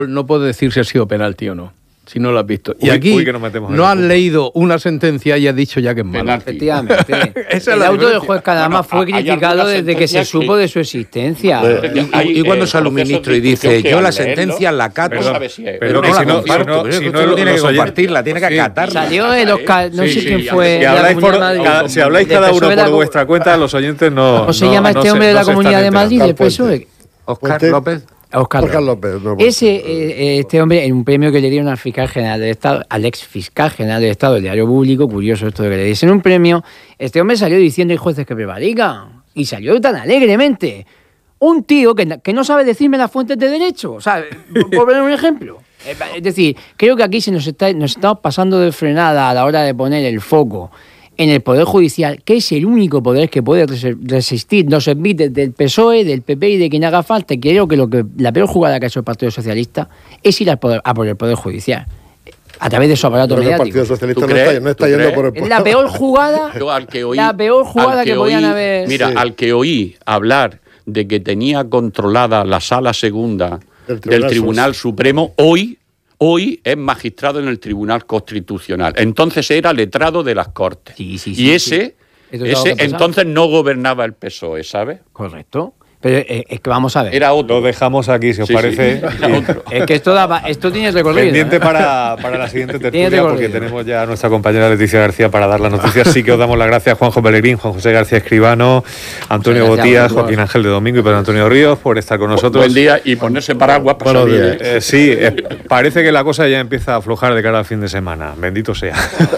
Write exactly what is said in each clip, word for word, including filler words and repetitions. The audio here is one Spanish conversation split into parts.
No puedo decir si ha sido penalti o no, si no lo has visto. Y Uy, aquí uy, que nos metemos no en has el leído una sentencia y has dicho ya que es malo. Efectivamente. Esa es el la auto del diferencia. juez Cadama Bueno, fue hay criticado algunas desde que se sentencias supo que- de su existencia. Eh, Hay, y, y cuando eh, sale un procesos ministro de y dice, instrucción que yo al la leerlo, sentencia la cato, no sabe si es- Pero no que la si no, comparto, si no, pero es si que no usted lo tiene que los oyentes- compartirla, tiene que Sí. acatarla. Salió el Oscar, no Sí, sé sí, quién sí, fue. Si de la habláis, por, Comunidad de Madrid. cada, si habláis Del cada P S O E uno de la por co- vuestra cuenta, los oyentes no. ¿Cómo se no- llama no este se- hombre de no la se están Comunidad de enterando. Madrid, del Oscar P S O E? Oscar Puente. López. Oscar, Oscar López. No, Ese, eh, eh, este hombre, en un premio que le dieron al fiscal general del Estado, al ex fiscal general del Estado del Diario Público, curioso esto de que le diesen un premio, este hombre salió diciendo, hay jueces que prevarican, y salió tan alegremente. Un tío que, que no sabe decirme las fuentes de derecho, o sea, por por poner un ejemplo. Eh, Es decir, creo que aquí se nos, está, nos estamos pasando de frenada a la hora de poner el foco en el Poder Judicial, que es el único poder que puede resi- resistir, nos admite del P S O E, del P P y de quien haga falta. Y creo que, lo que la peor jugada que ha hecho el Partido Socialista es ir al poder, a por el Poder Judicial, a través de su aparato el mediático. Partido Socialista ¿Tú no crees? está, no está ¿Tú yendo crees? por el Es la peor jugada, Yo al que oí, la peor jugada al que, podían oí- haber... Mira, Sí. al que oí hablar de que tenía controlada la sala segunda Del del Tribunal Tribunal, Supremo, hoy, hoy es magistrado en el Tribunal Constitucional. Entonces era letrado de las Cortes. Sí, sí, y sí, ese, sí. Esto es algo ese que ha pasado. entonces no gobernaba el P S O E, ¿sabes? Correcto. Pero eh, es que vamos a ver. Era otro. Lo dejamos aquí, si os Sí, sí. parece. Era otro. Es que esto, da- esto tiene recorrido. Pendiente ¿eh? para, para la siguiente Tiene tertulia, porque recorrido. tenemos ya a nuestra compañera Leticia García para dar las noticias. Sí que os damos las gracias, Juanjo Pellegrín, Juan José García Escribano, Antonio Muchas gracias, Botías, vosotros. Joaquín Ángel de Domingo y Pedro Antonio Ríos por estar con nosotros. Buen día y ponerse paraguas para Bueno, salir, ¿eh? eh, sí, eh, parece que la cosa ya empieza a aflojar de cara al fin de semana. Bendito sea.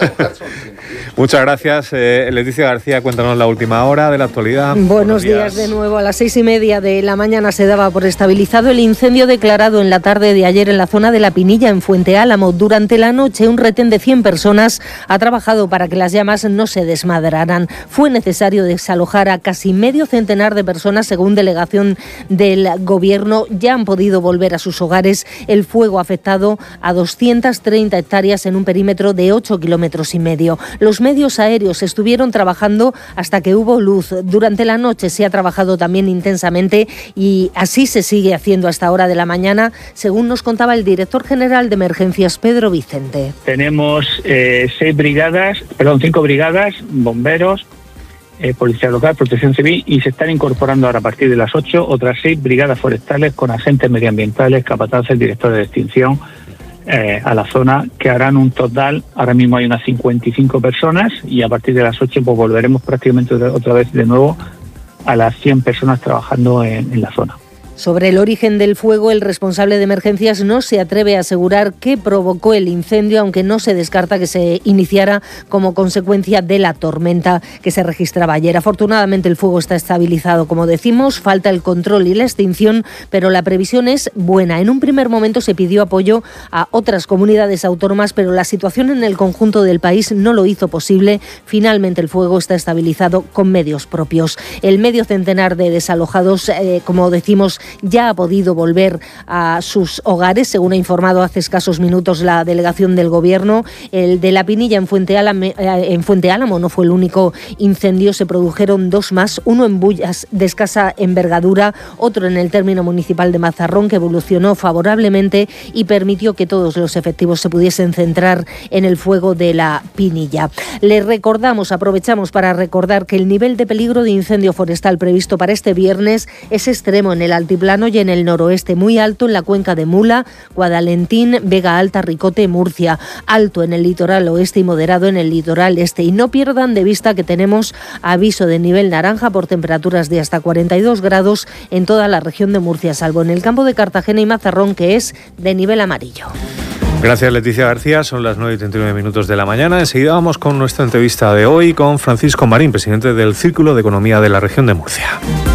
Muchas gracias. Eh, Leticia García, cuéntanos la última hora de la actualidad. Buenos días de nuevo. A las seis y media de la mañana se daba por estabilizado el incendio declarado en la tarde de ayer en la zona de La Pinilla, en Fuente Álamo. Durante la noche, un retén de cien personas ha trabajado para que las llamas no se desmadraran. Fue necesario desalojar a casi medio centenar de personas, según delegación del Gobierno. Ya han podido volver a sus hogares. El fuego ha afectado a doscientas treinta hectáreas en un perímetro de ocho kilómetros y medio. Los medios aéreos estuvieron trabajando hasta que hubo luz. Durante la noche se ha trabajado también intensamente y así se sigue haciendo hasta hora de la mañana, según nos contaba el director general de Emergencias, Pedro Vicente. Tenemos eh, seis brigadas, perdón, cinco brigadas, bomberos, eh, policía local, protección civil, y se están incorporando ahora a partir de las ocho otras seis brigadas forestales con agentes medioambientales, capataces, directores de extinción, eh, a la zona, que harán un total. Ahora mismo hay unas cincuenta y cinco personas y a partir de las ocho pues volveremos prácticamente otra vez de nuevo a las cien personas trabajando en, en la zona. Sobre el origen del fuego, el responsable de emergencias no se atreve a asegurar qué provocó el incendio, aunque no se descarta que se iniciara como consecuencia de la tormenta que se registraba ayer. Afortunadamente el fuego está estabilizado, como decimos, falta el control y la extinción, pero la previsión es buena. En un primer momento se pidió apoyo a otras comunidades autónomas, pero la situación en el conjunto del país no lo hizo posible. Finalmente el fuego está estabilizado con medios propios. El medio centenar de desalojados, eh, como decimos, ya ha podido volver a sus hogares, según ha informado hace escasos minutos la delegación del Gobierno. El de La Pinilla en Fuente Álamo, en Fuente Álamo no fue el único incendio, se produjeron dos más, uno en Bullas de escasa envergadura, otro en el término municipal de Mazarrón, que evolucionó favorablemente y permitió que todos los efectivos se pudiesen centrar en el fuego de La Pinilla. Le recordamos, aprovechamos para recordar que el nivel de peligro de incendio forestal previsto para este viernes es extremo en el altiplano y en el noroeste, muy alto en la cuenca de Mula, Guadalentín, Vega Alta, Ricote, Murcia, alto en el litoral oeste y moderado en el litoral este. Y no pierdan de vista que tenemos aviso de nivel naranja por temperaturas de hasta cuarenta y dos grados en toda la región de Murcia, salvo en el campo de Cartagena y Mazarrón, que es de nivel amarillo. Gracias, Leticia García. Son las nueve y treinta y nueve minutos de la mañana. Enseguida vamos con nuestra entrevista de hoy con Francisco Marín, presidente del Círculo de Economía de la región de Murcia.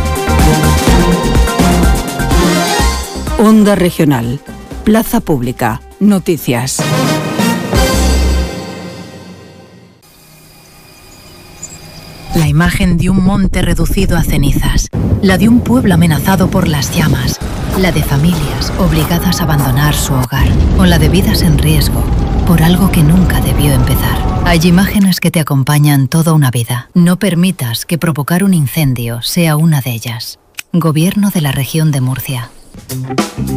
Onda Regional, Plaza Pública, Noticias. La imagen de un monte reducido a cenizas, la de un pueblo amenazado por las llamas, la de familias obligadas a abandonar su hogar, o la de vidas en riesgo por algo que nunca debió empezar. Hay imágenes que te acompañan toda una vida. No permitas que provocar un incendio sea una de ellas. Gobierno de la región de Murcia.